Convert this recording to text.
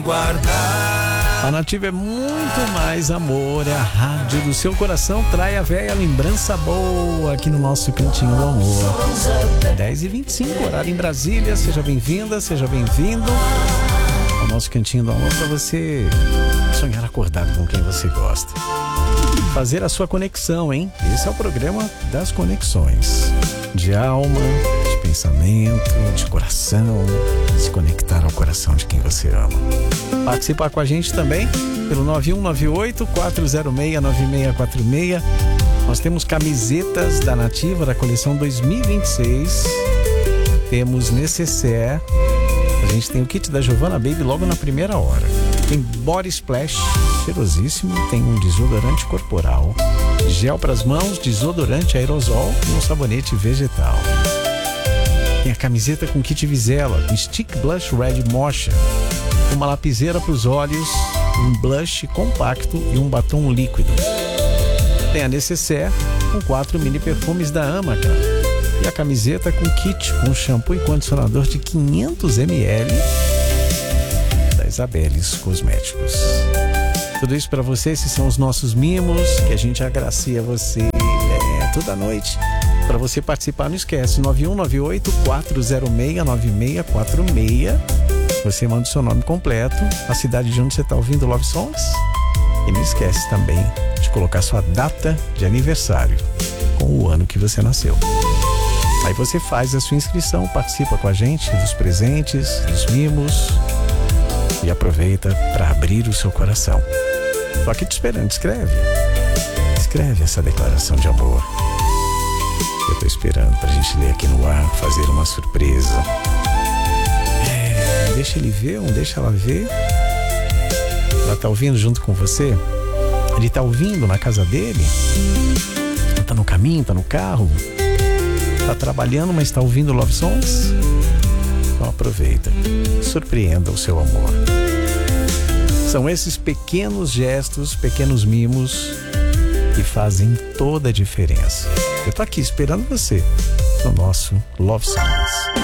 guardar. A Nativa é muito mais amor, é a rádio do seu coração, trai a velha lembrança boa aqui no nosso Cantinho do Amor. 10h25, horário em Brasília, seja bem-vinda, seja bem-vindo ao nosso Cantinho do Amor, para você sonhar acordado com quem você gosta. Fazer a sua conexão, hein? Esse é o programa das conexões. De alma, de pensamento, de coração, se conectar ao coração de quem você ama. Participar com a gente também pelo 9198-406-9646. Nós temos camisetas da Nativa da coleção 2026. Temos necessaire. A gente tem o kit da Giovanna Baby logo na primeira hora. Tem body splash, cheirosíssimo. Tem um desodorante corporal, gel para as mãos, desodorante aerosol e um sabonete vegetal. Tem a camiseta com kit Vizela, com stick blush red mocha, uma lapiseira para os olhos, um blush compacto e um batom líquido. Tem a necessaire com 4 mini perfumes da Amaca e a camiseta com kit com shampoo e condicionador de 500 ml da Isabeles Cosméticos. Tudo isso para você, esses são os nossos mimos que a gente agracia você toda noite. Para você participar, não esquece, 9198-406-9646. Você manda o seu nome completo, a cidade de onde você está ouvindo Love Songs. E não esquece também de colocar sua data de aniversário com o ano que você nasceu. Aí você faz a sua inscrição, participa com a gente dos presentes, dos mimos e aproveita para abrir o seu coração. Tô aqui te esperando, escreve essa declaração de amor. Eu tô esperando pra gente ler aqui no ar, fazer uma surpresa. Deixa ele ver, ou deixa ela ver. Ela tá ouvindo junto com você? Ele tá ouvindo na casa dele? Tá no caminho, tá no carro? Tá trabalhando, mas tá ouvindo Love Songs? Então aproveita, surpreenda o seu amor. São esses pequenos gestos, pequenos mimos que fazem toda a diferença. Eu tô aqui esperando você no nosso Love Songs.